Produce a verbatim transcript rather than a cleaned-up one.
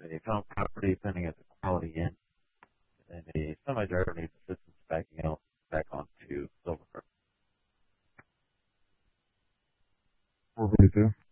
a found property pending at the Quality Inn, and a semi-driver needs assistance backing out back onto Silver Crook. four forty-two.